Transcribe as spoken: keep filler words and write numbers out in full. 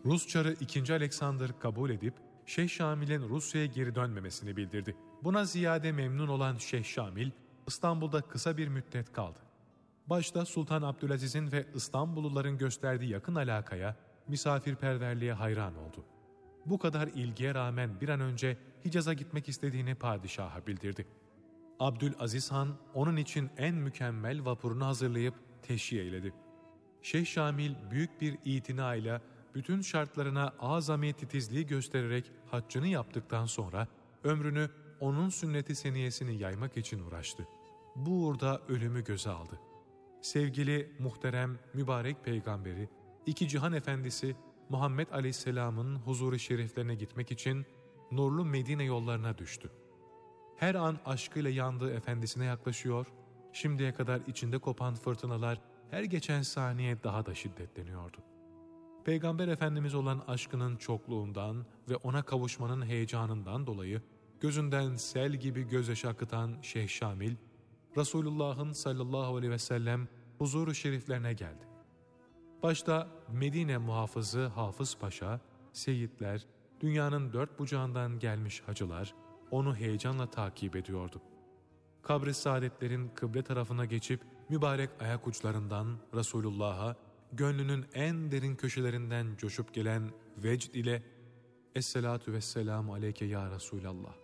Rus Çarı ikinci. Alexander kabul edip Şeyh Şamil'in Rusya'ya geri dönmemesini bildirdi. Buna ziyade memnun olan Şeyh Şamil, İstanbul'da kısa bir müddet kaldı. Başta Sultan Abdülaziz'in ve İstanbulluların gösterdiği yakın alakaya, misafirperverliğe hayran oldu. Bu kadar ilgiye rağmen bir an önce Hicaz'a gitmek istediğini padişaha bildirdi. Abdülaziz Han onun için en mükemmel vapurunu hazırlayıp teşhi eyledi. Şeyh Şamil büyük bir itinayla bütün şartlarına azami titizliği göstererek haccını yaptıktan sonra ömrünü onun sünnet-i seniyesini yaymak için uğraştı. Bu uğurda ölümü göze aldı. Sevgili, muhterem, mübarek peygamberi, iki cihan efendisi Muhammed Aleyhisselam'ın huzur-u şeriflerine gitmek için nurlu Medine yollarına düştü. Her an aşkıyla yandığı efendisine yaklaşıyor, şimdiye kadar içinde kopan fırtınalar her geçen saniye daha da şiddetleniyordu. Peygamber Efendimiz olan aşkının çokluğundan ve ona kavuşmanın heyecanından dolayı gözünden sel gibi gözyaşı akıtan Şeyh Şamil, Resulullah'ın sallallahu aleyhi ve sellem huzur-u şeriflerine geldi. Başta Medine muhafızı Hafız Paşa, seyitler, dünyanın dört bucağından gelmiş hacılar onu heyecanla takip ediyordu. Kabr-i saadetlerin kıble tarafına geçip mübarek ayak uçlarından Resulullah'a gönlünün en derin köşelerinden coşup gelen vecd ile "Esselatu vesselamu aleyke ya Resulallah.